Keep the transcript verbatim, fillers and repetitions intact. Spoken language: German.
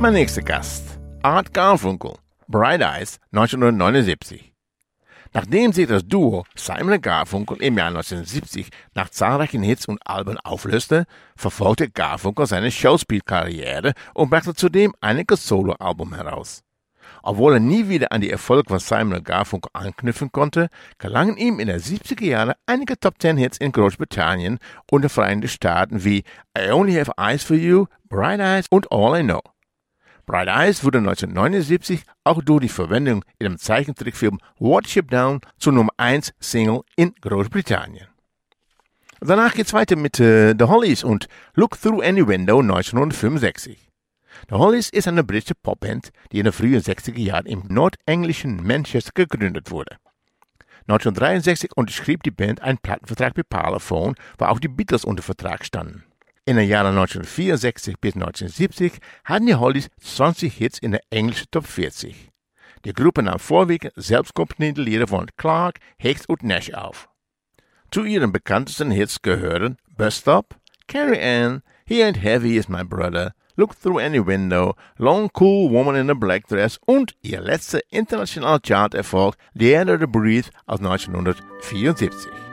Mein nächster Gast, Art Garfunkel, Bright Eyes, neunzehnhundertneunundsiebzig. Nachdem sich das Duo Simon und Garfunkel im Jahr neunzehnhundertsiebzig nach zahlreichen Hits und Alben auflöste, verfolgte Garfunkel seine Schauspielkarriere und brachte zudem einige Soloalben heraus. Obwohl er nie wieder an die Erfolge von Simon und Garfunkel anknüpfen konnte, gelangen ihm in den siebziger Jahren einige Top-Ten-Hits in Großbritannien und den Vereinigten Staaten wie I Only Have Eyes for You, Bright Eyes und All I Know. Bright Eyes wurde neunzehnhundertneunundsiebzig auch durch die Verwendung in dem Zeichentrickfilm Watership Down zur Nummer eins Single in Großbritannien. Danach geht's weiter mit äh, The Hollies und Look Through Any Window neunzehnhundertfünfundsechzig. The Hollies ist eine britische Popband, die in den frühen sechziger Jahren im nordenglischen Manchester gegründet wurde. neunzehnhundertdreiundsechzig unterschrieb die Band einen Plattenvertrag mit Parlophone, wo auch die Beatles unter Vertrag standen. In den Jahren neunzehnhundertvierundsechzig bis neunzehnhundertsiebzig hatten die Hollies zwanzig Hits in der englischen Top vierzig. Die Gruppe nahm vorwiegend selbstkomponierte Lieder von Clark, Hicks und Nash auf. Zu ihren bekanntesten Hits gehören Bus Stop, Carrie Ann, He Ain't Heavy Is My Brother, Look Through Any Window, Long Cool Woman in a Black Dress und ihr letzter internationaler Charterfolg The Air That Breathes aus neunzehnhundertvierundsiebzig.